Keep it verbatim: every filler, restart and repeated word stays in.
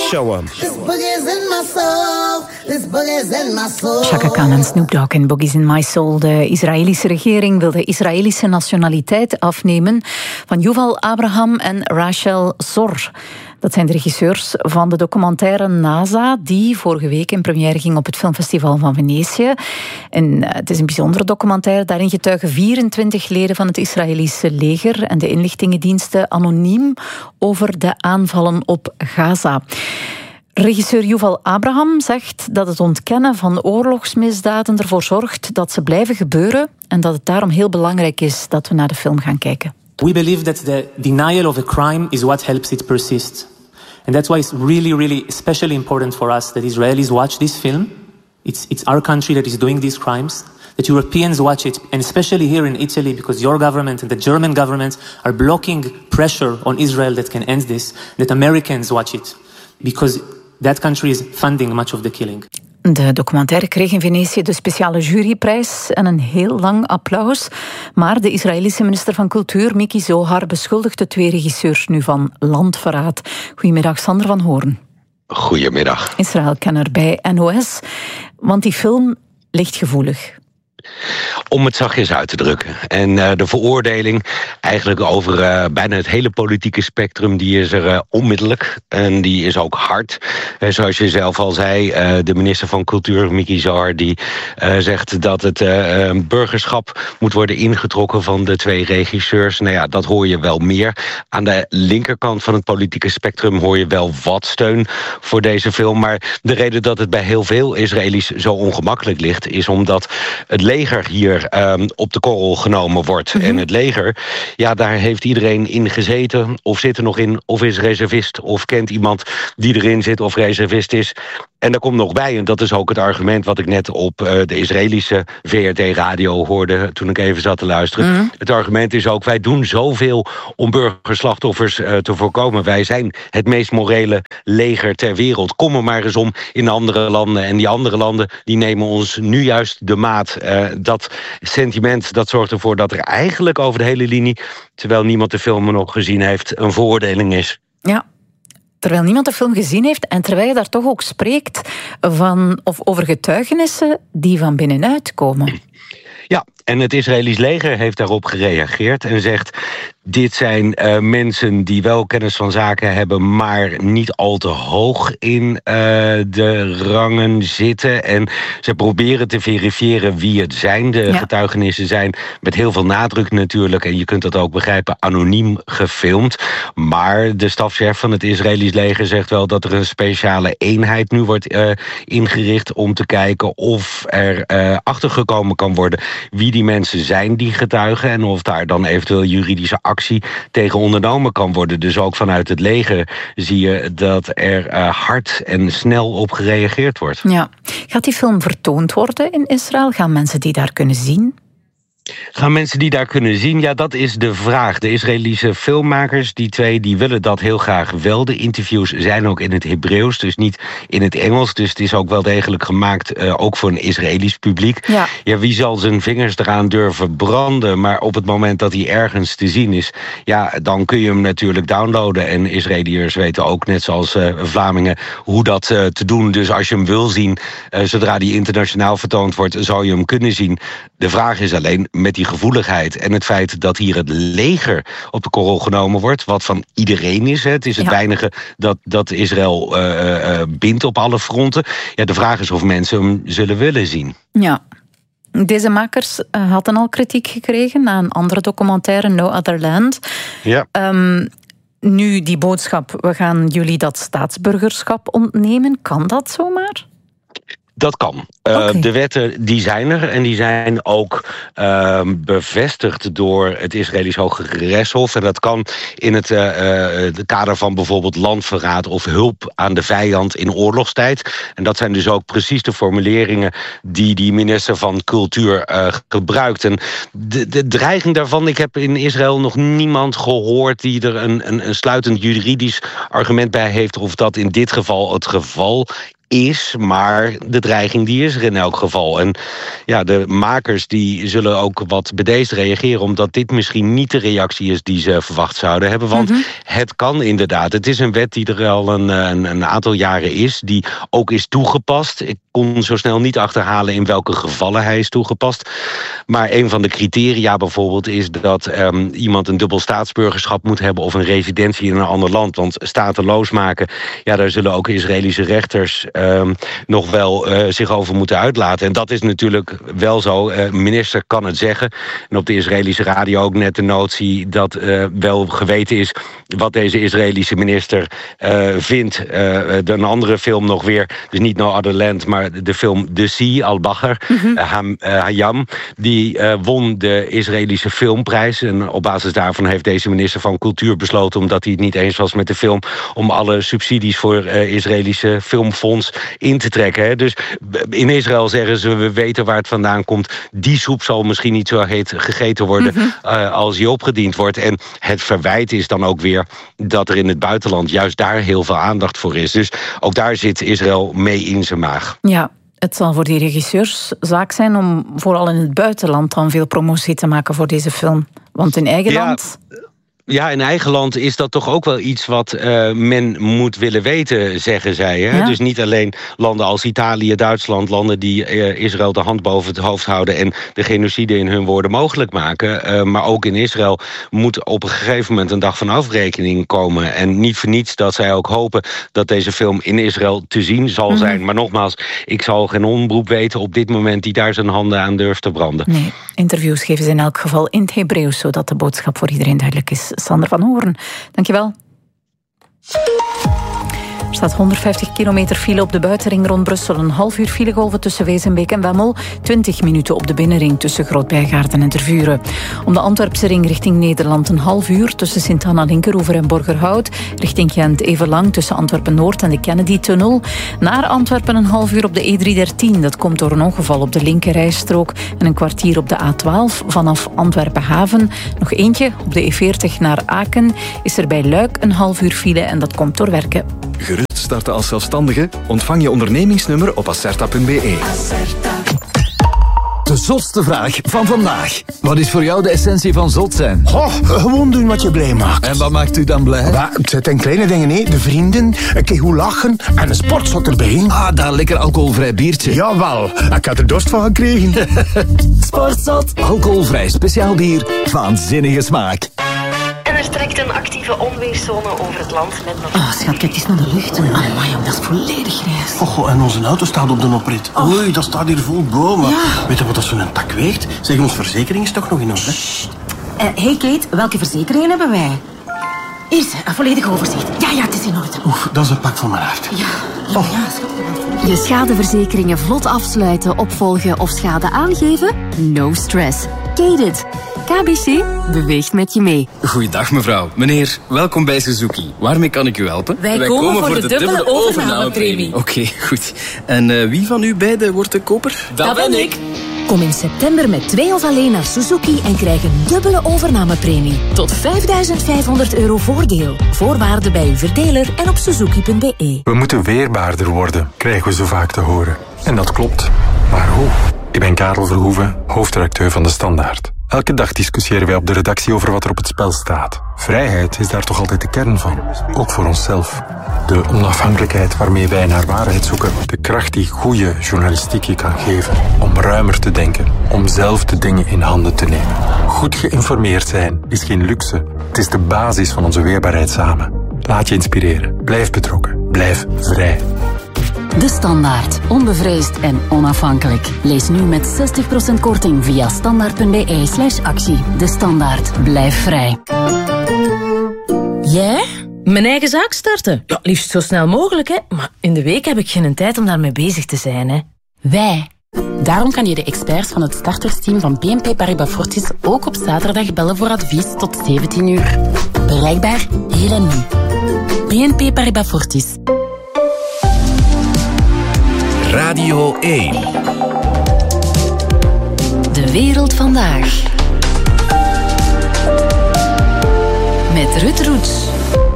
Show 'em. Chaka Khan en Snoop Dogg in Boogie's in My Soul. De Israëlische regering wil de Israëlische nationaliteit afnemen van Yuval Abraham en Rachel Zor. Dat zijn de regisseurs van de documentaire NASA, die vorige week in première ging op het Filmfestival van Venetië. En het is een bijzondere documentaire. Daarin getuigen vierentwintig leden van het Israëlische leger en de inlichtingendiensten anoniem over de aanvallen op Gaza. Regisseur Yuval Abraham zegt dat het ontkennen van oorlogsmisdaden ervoor zorgt dat ze blijven gebeuren en dat het daarom heel belangrijk is dat we naar de film gaan kijken. We believe that the denial of a crime is what helps it persist. And that's why it's really, really especially important for us that Israelis watch this film. It's, it's our country that is doing these crimes. That Europeans watch it, and especially here in Italy, because your government and the German government are blocking pressure on Israel that can end this, that Americans watch it. Because that country is funding much of the killing. De documentaire kreeg in Venetië de speciale juryprijs en een heel lang applaus. Maar de Israëlische minister van Cultuur, Miki Zohar, beschuldigt de twee regisseurs nu van landverraad. Goedemiddag, Sander van Hoorn. Goedemiddag. Israël-kenner bij N O S. Want die film ligt gevoelig. Om het zachtjes uit te drukken. En uh, de veroordeling eigenlijk over uh, bijna het hele politieke spectrum, die is er uh, onmiddellijk. En die is ook hard. Uh, zoals je zelf al zei, uh, de minister van Cultuur, Miki Zohar, die uh, zegt dat het uh, uh, burgerschap moet worden ingetrokken van de twee regisseurs. Nou ja, dat hoor je wel meer. Aan de linkerkant van het politieke spectrum hoor je wel wat steun voor deze film. Maar de reden dat het bij heel veel Israëli's zo ongemakkelijk ligt, is omdat het leger hier um, op de korrel genomen wordt. Mm-hmm. En het leger, ja, daar heeft iedereen in gezeten, of zit er nog in, of is reservist, of kent iemand die erin zit of reservist is. En daar komt nog bij, en dat is ook het argument wat ik net op uh, de Israëlische V R T-radio hoorde toen ik even zat te luisteren. Mm. Het argument is ook, wij doen zoveel om burgerslachtoffers uh, te voorkomen. Wij zijn het meest morele leger ter wereld. Kom er maar eens om in andere landen. En die andere landen die nemen ons nu juist de maat. Uh, dat sentiment dat zorgt ervoor dat er eigenlijk over de hele linie, terwijl niemand de film nog gezien heeft, een veroordeling is. Ja. Terwijl niemand de film gezien heeft en terwijl je daar toch ook spreekt van, of over getuigenissen die van binnenuit komen. Ja, en het Israëlisch leger heeft daarop gereageerd en zegt, dit zijn uh, mensen die wel kennis van zaken hebben, maar niet al te hoog in uh, de rangen zitten. En ze proberen te verifiëren wie het zijn. De ja. getuigenissen zijn met heel veel nadruk natuurlijk, en je kunt dat ook begrijpen, anoniem gefilmd. Maar de stafchef van het Israëlisch leger zegt wel dat er een speciale eenheid nu wordt uh, ingericht om te kijken of er uh, achtergekomen kan worden wie die mensen zijn die getuigen en of daar dan eventueel juridische actie tegen ondernomen kan worden. Dus ook vanuit het leger zie je dat er uh, hard en snel op gereageerd wordt. Ja. Gaat die film vertoond worden in Israël? Gaan mensen die daar kunnen zien? Gaan mensen die daar kunnen zien? Ja, dat is de vraag. De Israëlische filmmakers, die twee, die willen dat heel graag wel. De interviews zijn ook in het Hebreeuws, dus niet in het Engels. Dus het is ook wel degelijk gemaakt, uh, ook voor een Israëlisch publiek. Ja. ja, wie zal zijn vingers eraan durven branden? Maar op het moment dat hij ergens te zien is, ja, dan kun je hem natuurlijk downloaden. En Israëliërs weten ook, net zoals uh, Vlamingen, hoe dat uh, te doen. Dus als je hem wil zien, uh, zodra die internationaal vertoond wordt, zou je hem kunnen zien. De vraag is alleen, met die gevoeligheid en het feit dat hier het leger op de korrel genomen wordt, wat van iedereen is. Hè. Het is het ja. weinige dat, dat Israël uh, uh, bindt op alle fronten. Ja, de vraag is of mensen hem zullen willen zien. Ja. Deze makers uh, hadden al kritiek gekregen na een andere documentaire, No Other Land. Ja. Um, nu die boodschap, we gaan jullie dat staatsburgerschap ontnemen. Kan dat zomaar? Dat kan. Uh, okay. De wetten die zijn er en die zijn ook uh, bevestigd door het Israëlisch Hoge Gerechtshof. En dat kan in het uh, uh, kader van bijvoorbeeld landverraad of hulp aan de vijand in oorlogstijd. En dat zijn dus ook precies de formuleringen die die minister van Cultuur uh, gebruikt. En de, de dreiging daarvan, ik heb in Israël nog niemand gehoord die er een, een, een sluitend juridisch argument bij heeft of dat in dit geval het geval is, maar de dreiging die is er in elk geval. En ja, de makers die zullen ook wat bedeesd reageren, omdat dit misschien niet de reactie is die ze verwacht zouden hebben. Want mm-hmm. het kan inderdaad. Het is een wet die er al een, een, een aantal jaren is, die ook is toegepast. Ik kon zo snel niet achterhalen in welke gevallen hij is toegepast. Maar een van de criteria bijvoorbeeld is dat um, iemand een dubbel staatsburgerschap moet hebben of een residentie in een ander land. Want stateloos maken, ja, daar zullen ook Israëlische rechters um, nog wel uh, zich over moeten uitlaten. En dat is natuurlijk wel zo. Uh, minister kan het zeggen. En op de Israëlische radio ook net de notie dat uh, wel geweten is wat deze Israëlische minister uh, vindt. Uh, een andere film nog weer, dus niet No Other Land, maar de film The Sea, Al-Bagher, mm-hmm. uh, Ham, uh, Hayam, die uh, won de Israëlische filmprijs. En op basis daarvan heeft deze minister van Cultuur besloten, omdat hij het niet eens was met de film, om alle subsidies voor uh, Israëlische filmfonds in te trekken. Hè. Dus in Israël zeggen ze, we weten waar het vandaan komt. Die soep zal misschien niet zo heet gegeten worden mm-hmm. uh, als die opgediend wordt. En het verwijt is dan ook weer dat er in het buitenland juist daar heel veel aandacht voor is. Dus ook daar zit Israël mee in zijn maag. Ja. Het zal voor die regisseurs zaak zijn om vooral in het buitenland dan veel promotie te maken voor deze film. Want in eigen ja. land... Ja, in eigen land is dat toch ook wel iets wat uh, men moet willen weten, zeggen zij. Hè? Ja. Dus niet alleen landen als Italië, Duitsland, landen die uh, Israël de hand boven het hoofd houden en de genocide in hun woorden mogelijk maken. Uh, maar ook in Israël moet op een gegeven moment een dag van afrekening komen. En niet voor niets dat zij ook hopen dat deze film in Israël te zien zal mm-hmm. zijn. Maar nogmaals, ik zal geen omroep weten op dit moment die daar zijn handen aan durft te branden. Nee, interviews geven ze in elk geval in het Hebreeuws, zodat de boodschap voor iedereen duidelijk is. Sander van Hoorn, dankjewel. Er staat honderdvijftig kilometer file op de buitenring rond Brussel. Een half uur filegolven tussen Wezenbeek en Wemmel. twintig minuten op de binnenring tussen Groot-Bijgaarden en Tervuren. Om de Antwerpse ring richting Nederland een half uur tussen Sint-Anna-Linkeroever en Borgerhout. Richting Gent even lang tussen Antwerpen-Noord en de Kennedy-tunnel. Naar Antwerpen een half uur op de E driehonderddertien. Dat komt door een ongeval op de linkerrijstrook. En een kwartier op de A twaalf vanaf Antwerpen-Haven. Nog eentje op de E veertig naar Aken. Is er bij Luik een half uur file en dat komt door werken. Gerust starten als zelfstandige? Ontvang je ondernemingsnummer op acerta punt be. De zotste vraag van vandaag. Wat is voor jou de essentie van zot zijn? Goh, gewoon doen wat je blij maakt. En wat maakt u dan blij? Bah, het zijn kleine dingen, hè. De vrienden, een keer goed lachen en een sportzot erbij. Ah, daar lekker alcoholvrij biertje. Jawel, ik had er dorst van gekregen. Sportzot, alcoholvrij speciaal bier, waanzinnige smaak. En er trekt een actieve onweerszone over het land met nog... Oh, schat, kijk eens naar de lucht. Amai, dat is volledig grijs. Oh, en onze auto staat op de oprit. Oh. Oei, dat staat hier vol bomen. Ja. Weet je wat dat zo'n tak weegt? Zeg, onze verzekering is toch nog in orde? Uh, hey Kate, welke verzekeringen hebben wij? Hier, een volledig overzicht. Ja, ja, het is in orde. Oef, dat is een pak van mijn hart. Ja, ja, oh. ja, schat. Je schadeverzekeringen vlot afsluiten, opvolgen of schade aangeven? No stress. Kate it. K B C beweegt met je mee. Goeiedag mevrouw. Meneer, welkom bij Suzuki. Waarmee kan ik u helpen? Wij, Wij komen, komen voor, voor de, de dubbele, dubbele overnamepremie. Oké, okay, goed. En uh, wie van u beiden wordt de koper? Dat, dat ben ik. Kom in september met twee of alleen naar Suzuki en krijg een dubbele overnamepremie. Tot vijfduizend vijfhonderd euro voordeel. Voorwaarden bij uw verdeler en op suzuki punt be. We moeten weerbaarder worden, krijgen we zo vaak te horen. En dat klopt. Maar hoe? Ik ben Karel Verhoeven, hoofdredacteur van De Standaard. Elke dag discussiëren wij op de redactie over wat er op het spel staat. Vrijheid is daar toch altijd de kern van. Ook voor onszelf. De onafhankelijkheid waarmee wij naar waarheid zoeken. De kracht die goede journalistiek je kan geven. Om ruimer te denken. Om zelf de dingen in handen te nemen. Goed geïnformeerd zijn is geen luxe. Het is de basis van onze weerbaarheid samen. Laat je inspireren. Blijf betrokken. Blijf vrij. De Standaard. Onbevreesd en onafhankelijk. Lees nu met zestig procent korting via standaard punt be slash actie. De Standaard. Blijf vrij. Jij? Mijn eigen zaak starten? Ja, liefst zo snel mogelijk, hè. Maar in de week heb ik geen tijd om daarmee bezig te zijn, hè. Wij. Daarom kan je de experts van het startersteam van B N P Paribas Fortis ook op zaterdag bellen voor advies tot zeventien uur. Bereikbaar hier en nu. B N P Paribas Fortis. Radio één. De wereld vandaag. Met Ruud Roets.